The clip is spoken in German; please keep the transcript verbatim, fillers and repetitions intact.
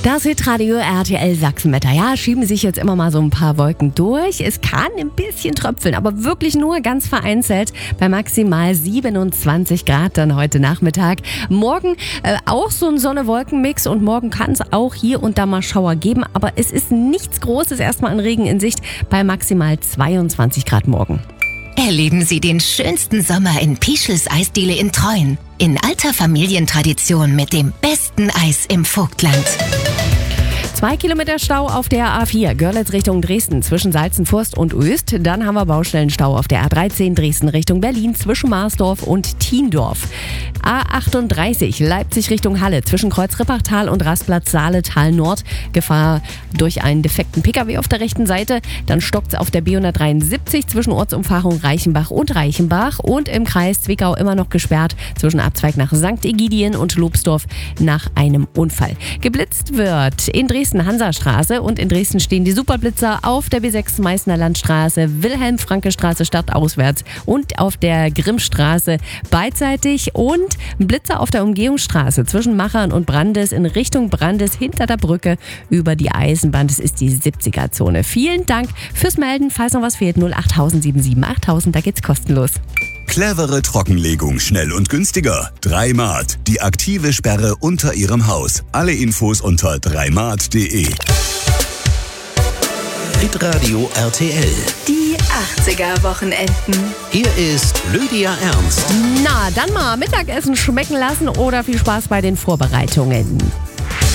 Das Hitradio R T L Sachsenwetter. Ja, schieben sich jetzt immer mal so ein paar Wolken durch. Es kann ein bisschen tröpfeln, aber wirklich nur ganz vereinzelt bei maximal siebenundzwanzig Grad dann heute Nachmittag. Morgen äh, auch so ein Sonne-Wolken-Mix und morgen kann es auch hier und da mal Schauer geben, aber es ist nichts Großes erstmal an Regen in Sicht bei maximal zweiundzwanzig Grad morgen. Erleben Sie den schönsten Sommer in Pischels Eisdiele in Treuen. In alter Familientradition mit dem besten Eis im Vogtland. Zwei Kilometer Stau auf der A vier, Görlitz Richtung Dresden zwischen Salzenforst und Oest. Dann haben wir Baustellenstau auf der A dreizehn, Dresden Richtung Berlin zwischen Marsdorf und Thiendorf. A achtunddreißig, Leipzig Richtung Halle zwischen Kreuz-Rippachtal und Rastplatz Saaletal Nord. Gefahr durch einen defekten Pkw auf der rechten Seite. Dann stockt es auf der B hundertdreiundsiebzig zwischen Ortsumfahrung Reichenbach und Reichenbach. Und im Kreis Zwickau immer noch gesperrt zwischen Abzweig nach Sankt Egidien und Lobsdorf nach einem Unfall. Geblitzt wird in Dresden Hansastraße und in Dresden stehen die Superblitzer auf der B sechs Meißner Landstraße, Wilhelm-Franke-Straße stadtauswärts und auf der Grimmstraße beidseitig und Blitzer auf der Umgehungsstraße zwischen Machern und Brandes in Richtung Brandes hinter der Brücke über die Eisenbahn. Das ist die siebziger-Zone. Vielen Dank fürs Melden. Falls noch was fehlt, null acht sieben sieben achttausend, da geht's kostenlos. Clevere Trockenlegung, schnell und günstiger. Dreimat, die aktive Sperre unter Ihrem Haus. Alle Infos unter dreimat punkt de. Hitradio R T L. Die achtziger-Wochenenden. Hier ist Lydia Ernst. Na, dann mal Mittagessen schmecken lassen oder viel Spaß bei den Vorbereitungen.